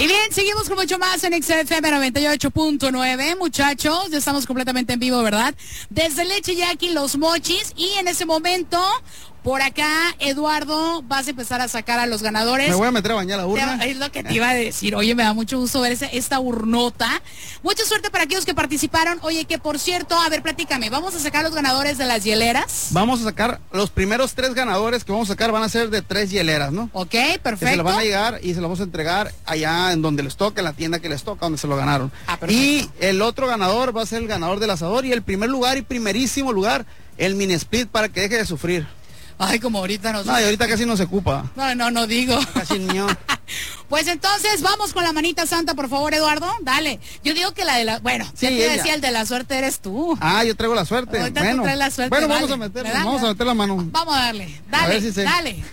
Y bien, seguimos con mucho más en XFM 98.9, muchachos, ya estamos completamente en vivo, ¿verdad? Desde Leche Yaqui, Los Mochis, y en ese momento, por acá, Eduardo, vas a empezar a sacar a los ganadores. Me voy a meter a bañar la urna. Es lo que te iba a decir. Oye, me da mucho gusto ver esta urnota. Mucha suerte para aquellos que participaron. Oye, que por cierto, a ver, platícame, ¿vamos a sacar los ganadores de las hieleras? Vamos a sacar, los primeros 3 ganadores que vamos a sacar van a ser de 3 hieleras, ¿no? Ok, perfecto. Que se lo van a llegar y se lo vamos a entregar allá en donde les toca, en la tienda que les toca, donde se lo ganaron. Y el otro ganador va a ser el ganador del asador, y el primer lugar y primerísimo lugar, el mini split, para que deje de sufrir. Ay, como ahorita no. No, y ahorita casi no se ocupa. No digo. Casi no. Pues entonces vamos con la manita santa, por favor, Eduardo. Dale. Yo digo que la de la... Bueno, sí, ya te decía, el de la suerte eres tú. Ah, yo traigo la suerte. Ahorita bueno, tú traes la suerte. Bueno, vale. vamos a meter la mano. Vamos a darle. Dale, a ver si dale.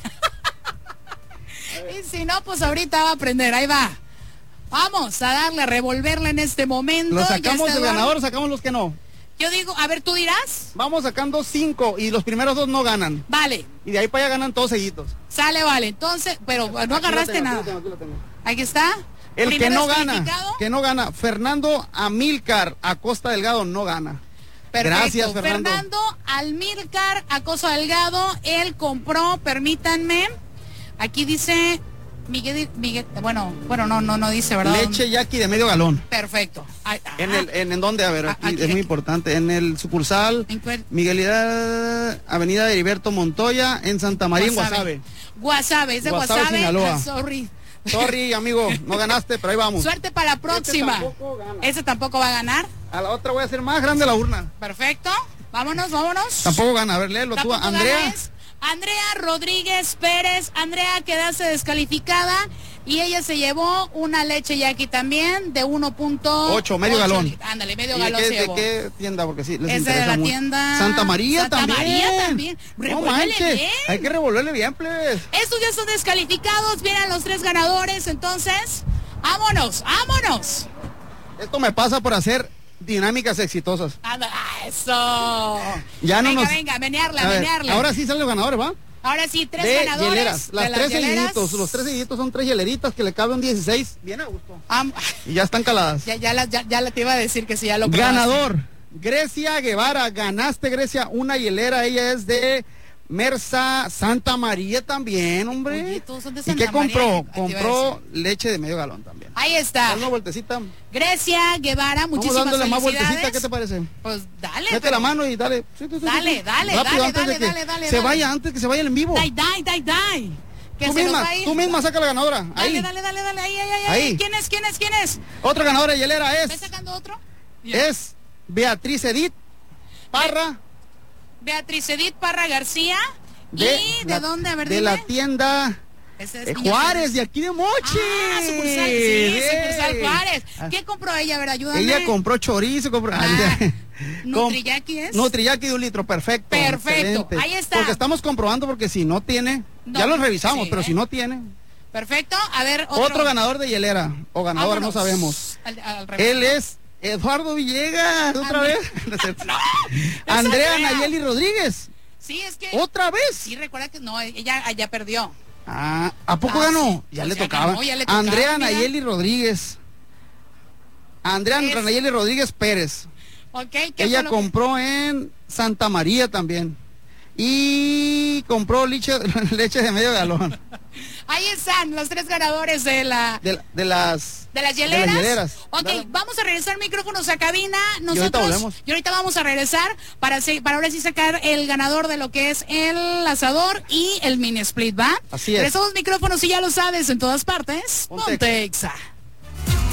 Y si no, pues ahorita va a aprender. Ahí va. Vamos a darle, a revolverla en este momento. Lo sacamos del ganador, sacamos los que no. Yo digo, a ver, tú dirás. Vamos sacando 5 y los primeros 2 no ganan. Vale. Y de ahí para allá ganan todos seguidos. Sale, vale. Entonces, pero no agarraste nada. Aquí lo tengo. Aquí está. El que no gana, Fernando Amílcar Acosta Delgado no gana. Perfecto. Gracias, Fernando Amílcar Acosta Delgado, él compró, permítanme, aquí dice Miguel, bueno, no dice, ¿verdad? Leche Yaqui de medio galón. Perfecto. ¿En dónde? A ver, aquí es muy importante. En el sucursal Miguelidad, Avenida de Heriberto Montoya, en Santa María, en Guasave. Guasave, es de Guasave. Sinaloa. Sorry, amigo, no ganaste, pero ahí vamos. Suerte para la próxima. Ese tampoco va a ganar. A la otra voy a hacer más grande la urna. Perfecto. Vámonos. Tampoco gana. A ver, léelo tú. Andrea Rodríguez Pérez. Andrea quedaste descalificada y ella se llevó una Leche Yaqui también de 1.8, medio galón. Ándale, medio galón se llevó. ¿De qué tienda? Porque sí, les es interesa de la mucho. tienda Santa María también. No manches, bien. Hay que revolverle bien, plebes. Estos ya son descalificados. Vienen los 3 ganadores, entonces, vámonos. Esto me pasa por hacer dinámicas exitosas. Eso. Ya no venga, menearla. Ahora sí salen los ganadores, ¿va? Ahora sí, 3 ganadores. Hieleras. Las 3 seguiditos. Los 3 seguiditos son 3 hieleritas que le caben 16. Bien a gusto. Y ya están caladas. Ya la te iba a decir que sí, ya lo probaste. Ganador, Grecia Guevara. Ganaste, Grecia, una hielera. Ella es de Mersa Santa María también, hombre. Oye, todos son de Santa ¿Y qué compró? María, Compró leche de medio galón también. Ahí está. Dale una vueltecita. Grecia Guevara, muchísimas dándole felicidades. más vueltecita, ¿qué te parece? Pues dale. Mete la mano y dale. Dale. Rápido, antes que se vaya el en vivo. Die. Que tú misma saca la ganadora. Dale, ahí. ¿Quién es? Otra ganadora de hielera es. ¿Ves sacando otro? Es Beatriz Edith Parra. Beatriz Edith Parra García. ¿De dónde? A ver, de la tienda Juárez, de aquí de Mochis. Sucursal Juárez. ¿Qué compró ella? A ver, ayúdame. Ella compró chorizo, ¿Nutriyaqui es? Nutriyaqui de 1 litro, perfecto. Excelente. Ahí está. Porque estamos comprobando, porque si no tiene, ya lo revisamos, pero si no tiene. Perfecto, a ver, otro ganador de hielera, o ganador, no sabemos. Él es Eduardo Villegas, otra vez. Andrea Nayeli Rodríguez. Sí, es que. ¿Otra vez? Sí, recuerda que no, ella ya perdió. ¿A poco ganó? Sí. Ya le tocaba. Andrea Nayeli Rodríguez. Andrea Nayeli Rodríguez Pérez. Ella compró en Santa María también. Y compró leche de medio galón. Ahí están los 3 ganadores de las hieleras. Ok, vamos a regresar micrófonos a cabina. Nosotros y ahorita vamos a regresar para ahora sí sacar el ganador de lo que es el asador y el mini split, ¿va? Así es. Regresamos micrófonos y ya lo sabes, en todas partes. Ponte Exa.